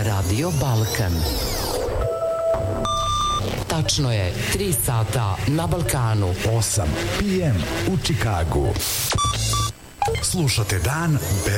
Radio Balkan. Tačno je 3 sata na Balkanu. 8 p.m. u Čikagu. Slušate Dan bez